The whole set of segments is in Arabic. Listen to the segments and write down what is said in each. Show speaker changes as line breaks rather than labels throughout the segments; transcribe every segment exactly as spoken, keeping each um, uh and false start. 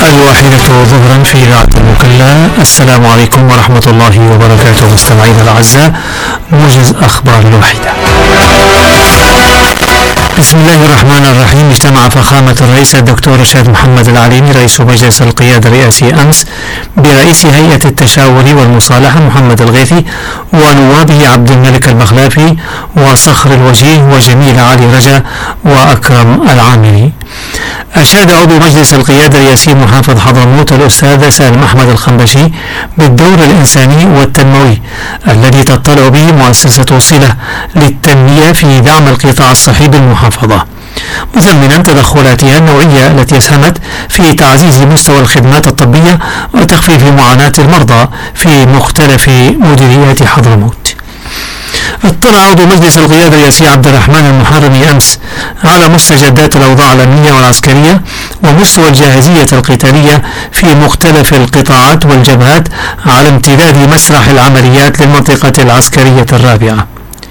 الواحدة ظهرا في إذاعة المكلا. السلام عليكم ورحمة الله وبركاته مستمعينا الأعزاء، موجز أخبار الواحدة. بسم الله الرحمن الرحيم. اجتمع فخامة الرئيس الدكتور رشاد محمد العليمي رئيس مجلس القيادة الرئاسي أمس برئيس هيئة التشاور والمصالحة محمد الغيثي ونوابه عبد الملك المخلافي وصخر الوجيه وجميل علي رجا وأكرم العامري. أشاد عضو مجلس القيادة الرئاسي محافظ حضرموت الأستاذ سالم أحمد الخنبشي بالدور الإنساني والتنموي الذي تطلع به مؤسسة صلة للتنمية في دعم القطاع الصحي بالمحافظة، مثمنا تدخلاتها النوعية التي أسهمت في تعزيز مستوى الخدمات الطبية وتخفيف معاناة المرضى في مختلف مديريات حضرموت. اطلع عضو مجلس القيادة الرئاسي عبد الرحمن المحرمي أمس على مستجدات الأوضاع الأمنية والعسكرية ومستوى الجاهزية القتالية في مختلف القطاعات والجبهات على امتداد مسرح العمليات للمنطقة العسكرية الرابعة.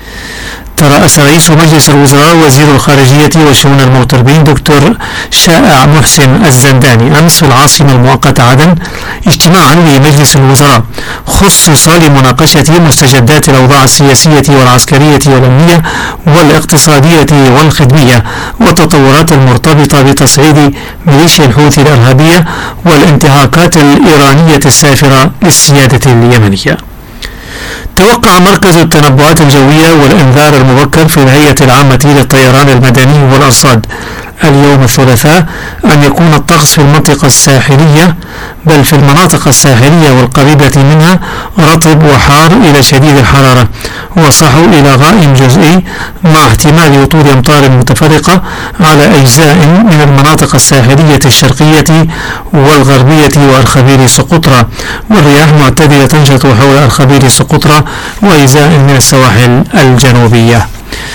ترأس رئيس مجلس الوزراء وزير الخارجية والشؤون المغتربين دكتور شائع محسن الزنداني أمس في العاصمة المؤقتة عدن اجتماعا لمجلس الوزراء خصص لمناقشة مستجدات الأوضاع السياسية والعسكرية والأمنية والاقتصادية والخدمية والتطورات المرتبطة بتصعيد ميليشيا الحوثي الإرهابية والانتهاكات الإيرانية السافرة للسيادة اليمنية. توقع مركز التنبؤات الجوية والإنذار المبكر في الهيئة العامة للطيران المدني والأرصاد اليوم الثلاثاء أن يكون الطقس في المنطقة الساحلية بل في المناطق الساحلية والقريبة منها رطب وحار إلى شديد الحرارة وصحو إلى غائم جزئي مع احتمال هطول أمطار متفرقة على أجزاء من المناطق الساحلية الشرقية والغربية وأرخبيل سقطرى، والرياح معتدلة تنشط حول أرخبيل سقطرى وأجزاء من السواحل الجنوبية.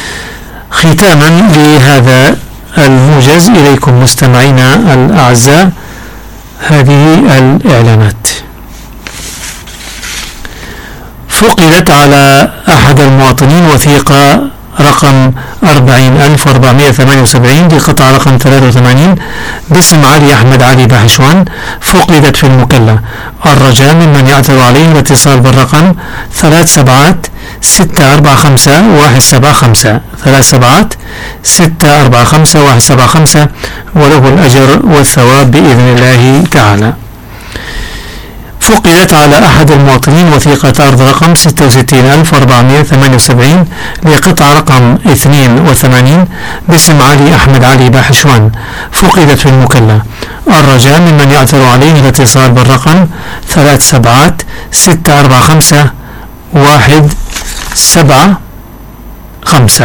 ختاما لهذا الموجز إليكم مستمعينا الأعزاء هذه الإعلانات. فقدت على أحد المواطنين وثيقة رقم أربعين ألف وأربعمائة وثمانية وسبعين لقطع رقم ثلاثة وثمانين باسم علي أحمد علي بحشوان، فقدت في المكلا. الرجاء ممن يعثر عليه الاتصال بالرقم ثلاث سبعات ستة أربعة خمسة واحد سبعة خمسة ثلاث سبعات ستة أربعة خمسة واحد سبعة خمسة وله الأجر والثواب بإذن الله تعالى. فقدت على أحد المواطنين وثيقة أرض رقم ستة وستين ألف وأربعمائة وثمانية وسبعين لقطع رقم اثنين وثمانين باسم علي أحمد علي بحشوان، فقدت في المكلا. الرجاء ممن يعثر عليه الاتصال بالرقم ثلاث سبعات ستة أربعة خمسة واحد سبعة خمسة.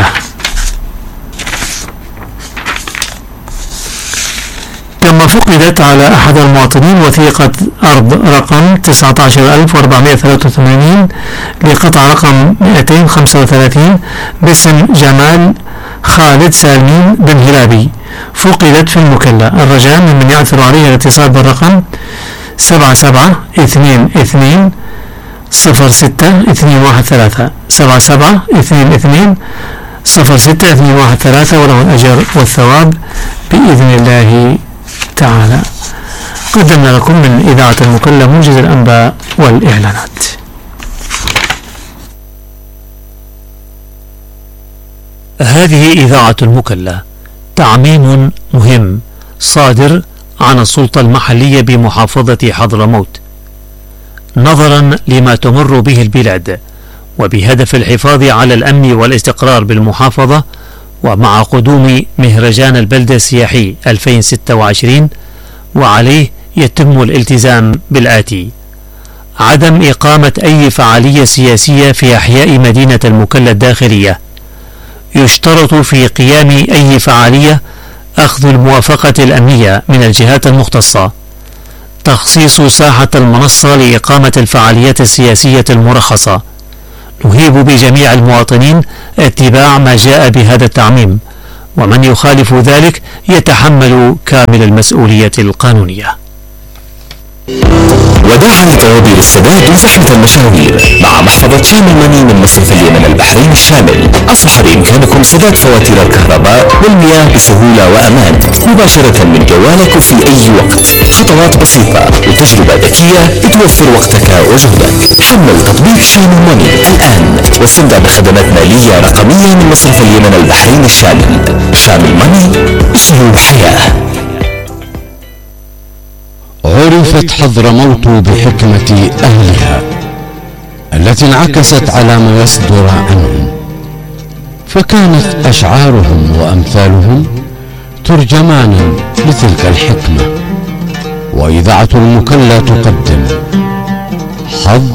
كما فقدت على أحد المواطنين وثيقة أرض رقم تسعة عشر ألف وأربعمائة وثلاثة وثمانين لقطع رقم مئتين وخمسة وثلاثين باسم جمال خالد سالمين بن هلابي، فقدت في المكلا. الرجاء ممن يعثر عليه الاتصال بالرقم سبعة سبعة اثنين اثنين صفر ستة اثنين واحد ثلاثة سبعة سبعة اثنين اثنين صفر ستة اثنين واحد ثلاثة وله الأجر والثواب بإذن الله تعالى. قدمنا لكم من إذاعة المكلا موجز الأنباء والإعلانات.
هذه إذاعة المكلا، تعميم مهم صادر عن السلطة المحلية بمحافظة حضرموت نظرا لما تمر به البلاد وبهدف الحفاظ على الأمن والاستقرار بالمحافظة، ومع قدوم مهرجان البلدة السياحي ألفين وستة وعشرين وعليه يتم الالتزام بالآتي: عدم إقامة أي فعالية سياسية في أحياء مدينة المكلا الداخلية. يشترط في قيام أي فعالية أخذ الموافقة الأمنية من الجهات المختصة. تخصيص ساحة المنصة لإقامة الفعاليات السياسية المرخصة. نهيب بجميع المواطنين اتباع ما جاء بهذا التعميم، ومن يخالف ذلك يتحمل كامل المسؤولية القانونية.
وداعا لطوابير السداد وزحمة المشاوير مع محفظة شام المني من مصرف اليمن البحرين الشامل، أصبح بإمكانكم سداد فواتير الكهرباء والمياه بسهولة وأمان مباشرة من جوالك في أي وقت. خطوات بسيطة وتجربة ذكية بتوفر وقتك وجهدك. حمل تطبيق شامل ماني الآن واستمتع بخدمات مالية رقمية من مصرف اليمن البحرين الشامل. شامل ماني، أسلوب حياة.
عرفت حضرموت بحكمة أهلها التي انعكست على ما يصدر عنهم، فكانت أشعارهم وأمثالهم ترجمانا لتلك الحكمة. وإذاعة المكلا تقدم حض